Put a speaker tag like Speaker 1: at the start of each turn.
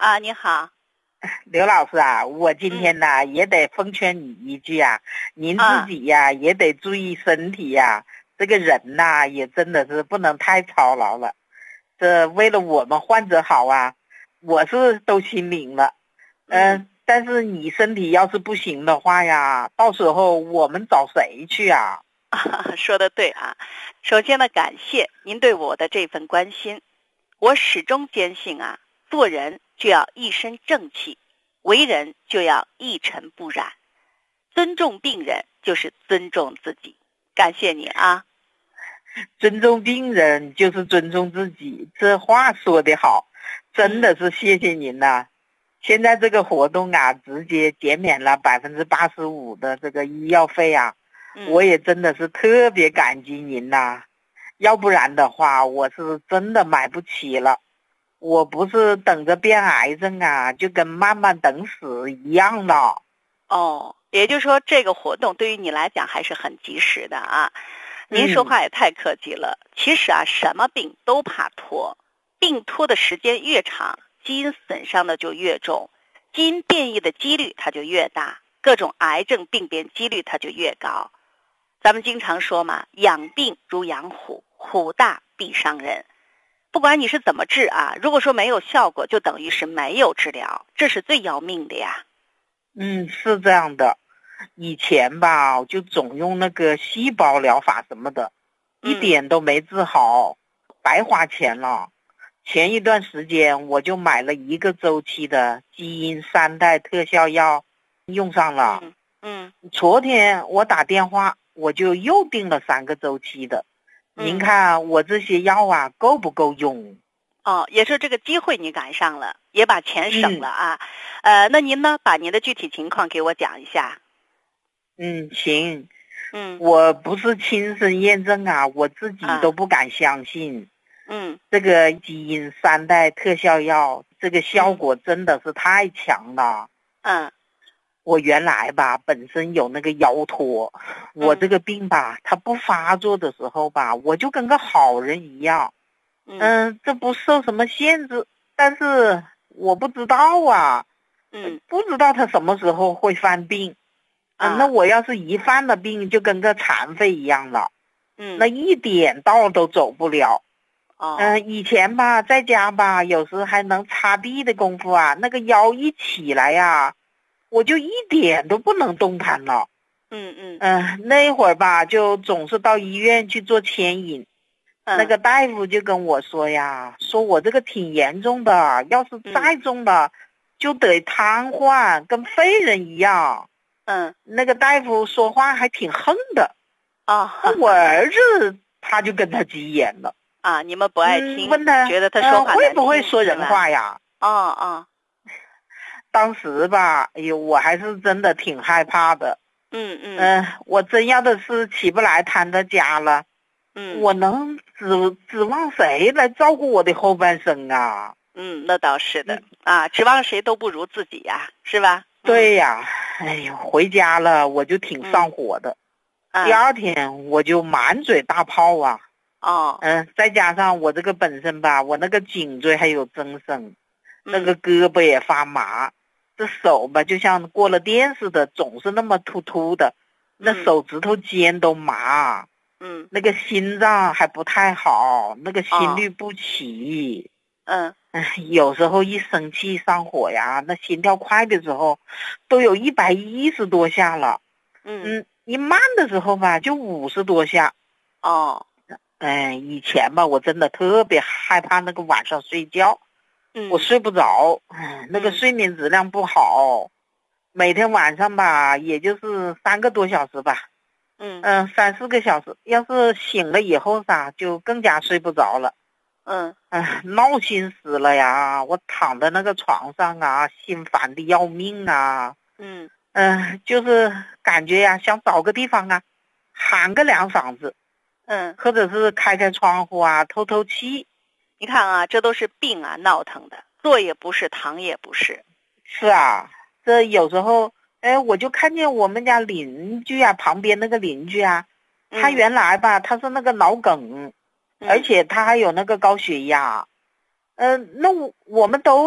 Speaker 1: 啊，你好。
Speaker 2: 刘老师啊，我今天呢也得奉劝你一句啊，您自己呀也得注意身体呀。这个人呐也真的是不能太操劳了。这为了我们患者好啊，我是都心领了。但是你身体要是不行的话呀，到时候我们找谁去啊？
Speaker 1: 说得对啊。首先呢，感谢您对我的这份关心。我始终坚信啊，做人就要一身正气，为人就要一尘不染。尊重病人就是尊重自己。感谢你啊。
Speaker 2: 尊重病人就是尊重自己，这话说得好，真的是谢谢您呐。现在这个活动啊，直接减免了85%的这个医药费啊，我也真的是特别感激您呐。要不然的话，我是真的买不起了。我不是等着变癌症啊，就跟慢慢等死一样了。
Speaker 1: 哦，也就是说这个活动对于你来讲还是很及时的啊。您说话也太客气了。其实啊，什么病都怕拖，病拖的时间越长，基因损伤的就越重，基因变异的几率它就越大，各种癌症病变几率它就越高。咱们经常说嘛，养病如养虎，虎大必伤人。不管你是怎么治啊，如果说没有效果，就等于是没有治疗，这是最要命的呀。
Speaker 2: 是这样的。以前吧，就总用那个细胞疗法什么的，一点都没治好，白花钱了。前一段时间我就买了1个周期的基因3代特效药，用上了。昨天我打电话，我就又订了3个周期的。您看我这些药啊，够不够用？
Speaker 1: 哦，也是这个机会你赶上了，也把钱省了啊。那您呢，把您的具体情况给我讲一下。
Speaker 2: 行。我不是亲身验证啊，我自己都不敢相信。这个基因3代特效药，这个效果真的是太强了。我原来吧，本身有那个腰托，我这个病吧，它不发作的时候吧，我就跟个好人一样。这不受什么限制，但是我不知道啊。不知道他什么时候会犯病。那我要是一犯了病，就跟个残废一样了。那一点道都走不了。以前吧，在家吧，有时还能擦地的功夫啊，那个腰一起来呀，我就一点都不能动弹了。那会儿吧，就总是到医院去做牵引。那个大夫就跟我说呀，说我这个挺严重的，要是再重了，就得瘫痪，跟废人一样。那个大夫说话还挺横的。我儿子他就跟他急眼了。
Speaker 1: 你们不爱听，
Speaker 2: 问他
Speaker 1: 觉得他说话
Speaker 2: 会不会说人话呀？当时吧，哎呦，我还是真的挺害怕的。我真要的是起不来瘫在家了。我能指望谁来照顾我的后半生啊？
Speaker 1: 那倒是的。指望谁都不如自己呀，是吧？
Speaker 2: 对呀。哎呦，回家了我就挺上火的。第二天我就满嘴大泡啊。再加上我这个本身吧，我那个颈椎还有增生，那个胳膊也发麻，这手吧就像过了电似的，总是那么突突的，那手指头尖都麻。那个心脏还不太好，那个心律不齐。有时候一生气上火呀，那心跳快的时候都有110多下了。一慢的时候吧就50多下。以前吧我真的特别害怕那个晚上睡觉。我睡不着。那个睡眠质量不好。每天晚上吧也就是3个多小时吧。3、4个小时，要是醒了以后啥就更加睡不着了。闹心死了呀！我躺在那个床上啊，心烦的要命啊。就是感觉呀，想找个地方啊，喊个2嗓子。或者是开窗户啊，透透气。
Speaker 1: 你看啊，这都是病啊，闹腾的，坐也不是，躺也不是。
Speaker 2: 是啊，这有时候，我就看见我们家邻居啊，旁边那个邻居啊，他原来吧，他是那个脑梗，而且他还有那个高血压。那我们都